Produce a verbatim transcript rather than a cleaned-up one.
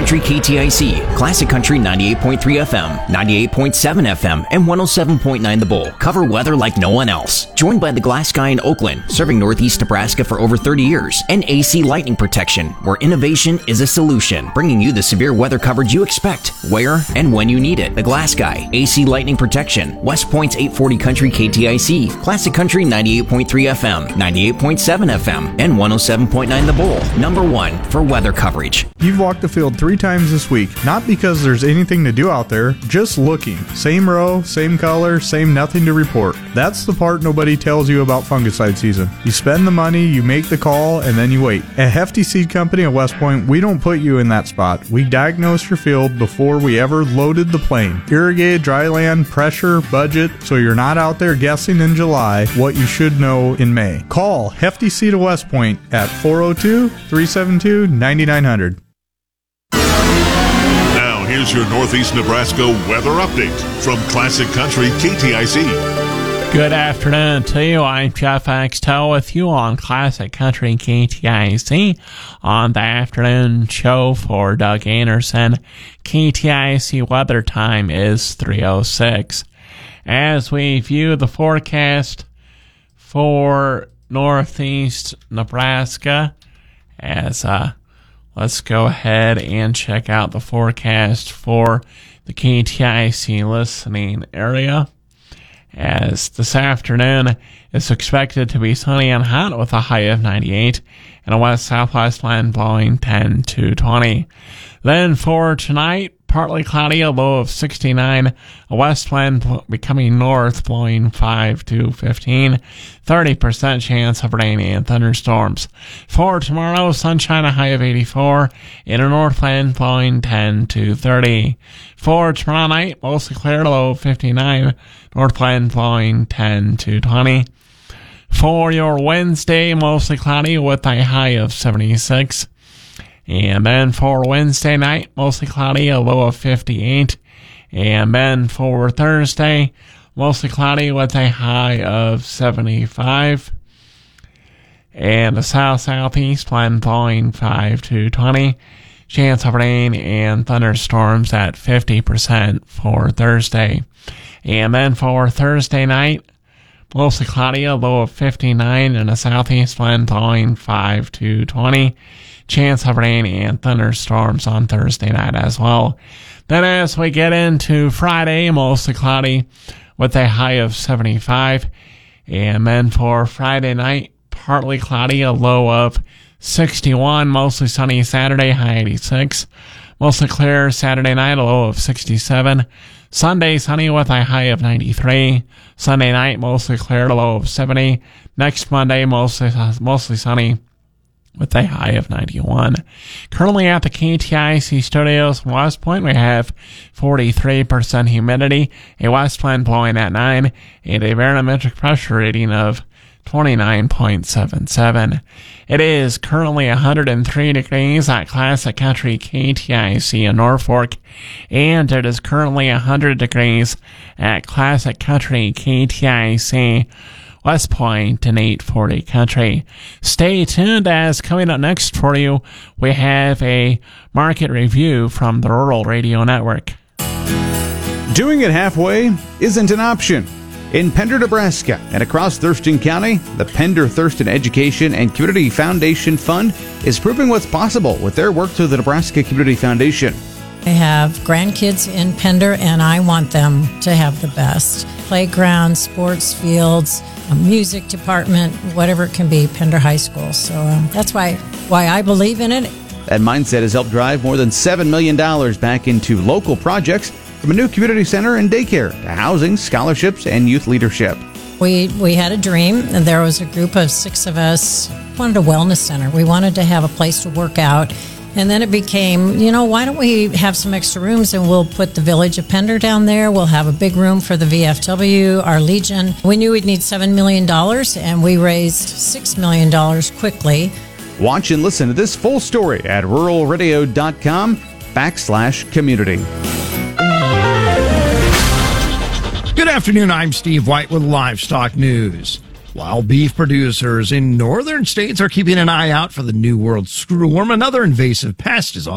Country K T I C, Classic Country ninety-eight point three F M, ninety-eight point seven F M, and one oh seven point nine The Bull cover weather like no one else. Joined by the Glass Guy in Oakland, serving Northeast Nebraska for over thirty years, and A C Lightning Protection, where innovation is a solution, bringing you the severe weather coverage you expect, where and when you need it. The Glass Guy, A C Lightning Protection, West Point's eight forty Country K T I C, Classic Country ninety-eight point three F M, ninety-eight point seven F M, and one oh seven point nine The Bull. Number one for weather coverage. You've walked the field three times this week, not because there's anything to do out there, just looking. Same row, same color, same nothing to report. That's the part nobody tells you about fungicide season. You spend the money, you make the call, and then you wait. At Hefty Seed Company at West Point, we don't put you in that spot. We diagnose your field before we ever loaded the plane. Irrigated, dry land, pressure, budget, so you're not out there guessing in July what you should know in May. Call Hefty Seed of West Point at four oh two, three seven two, nine nine zero zero. Now, here's your Northeast Nebraska weather update from Classic Country K T I C. Good afternoon to you. I'm Jeff Axtell with you on Classic Country K T I C on the afternoon show for Doug Anderson. K T I C weather time is three oh six. As we view the forecast for Northeast Nebraska, as uh, let's go ahead and check out the forecast for the K T I C listening area. As this afternoon is expected to be sunny and hot with a high of ninety-eight and a west-southwest wind blowing ten to twenty. Then for tonight, partly cloudy, a low of sixty-nine, a west wind becoming north blowing five to fifteen, thirty percent chance of rain and thunderstorms. For tomorrow, sunshine, a high of eighty-four, and a north wind blowing ten to thirty. For tomorrow night, mostly clear, low of fifty-nine, north wind blowing ten to twenty. For your Wednesday, mostly cloudy with a high of seventy-six. And then for Wednesday night, mostly cloudy, a low of fifty-eight. And then for Thursday, mostly cloudy with a high of seventy-five. And a south-southeast wind blowing five to twenty. Chance of rain and thunderstorms at fifty percent for Thursday. And then for Thursday night, mostly cloudy, a low of fifty-nine, and a southeast wind blowing five to twenty. Chance of rain and thunderstorms on Thursday night as well. Then as we get into Friday, mostly cloudy with a high of seventy-five. And then for Friday night, partly cloudy, a low of sixty-one. Mostly sunny Saturday, high eighty-six. Mostly clear Saturday night, a low of sixty-seven. Sunday, sunny with a high of ninety-three. Sunday night, mostly clear, a low of seventy. Next Monday, mostly mostly sunny with a high of ninety-one. Currently at the K T I C studios in West Point, we have forty-three percent humidity, a west wind blowing at nine, and a barometric pressure reading of twenty-nine point seven seven. It is currently one hundred three degrees at Classic Country K T I C in Norfolk, and it is currently one hundred degrees at Classic Country K T I C West Point and eight forty Country. Stay tuned, as coming up next for you, we have a market review from the Rural Radio Network. Doing it halfway isn't an option. In Pender, Nebraska, and across Thurston County, the Pender Thurston Education and Community Foundation Fund is proving what's possible with their work through the Nebraska Community Foundation. I have grandkids in Pender, and I want them to have the best. Playground, sports fields, a music department, whatever it can be, Pender High School. So um, that's why why I believe in it. That mindset has helped drive more than seven million dollars back into local projects, from a new community center and daycare to housing, scholarships, and youth leadership. We we had a dream, and there was a group of six of us wanted a wellness center. We wanted to have a place to work out. And then it became, you know, why don't we have some extra rooms and we'll put the Village of Pender down there. We'll have a big room for the V F W, our Legion. We knew we'd need seven million dollars, and we raised six million dollars quickly. Watch and listen to this full story at rural radio dot com backslash community. Good afternoon, I'm Steve White with Livestock News. While beef producers in northern states are keeping an eye out for the New World screwworm, another invasive pest is on